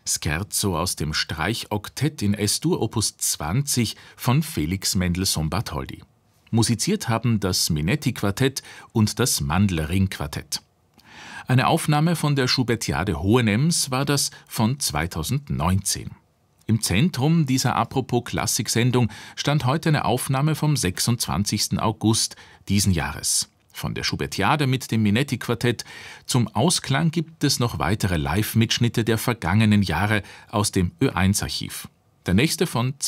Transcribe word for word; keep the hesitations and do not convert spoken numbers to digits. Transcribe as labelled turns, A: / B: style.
A: Scherzo aus dem Streichoktett in Es-Dur Opus zwanzig von Felix Mendelssohn Bartholdy. Musiziert haben das Minetti-Quartett und das Mandl-Ring-Quartett. Eine Aufnahme von der Schubertiade Hohenems war das von zweitausendneunzehn. Im Zentrum dieser Apropos-Klassik-Sendung stand heute eine Aufnahme vom sechsundzwanzigsten August diesen Jahres. Von der Schubertiade mit dem Minetti-Quartett. Zum Ausklang gibt es noch weitere Live-Mitschnitte der vergangenen Jahre aus dem Ö eins Archiv. Der nächste von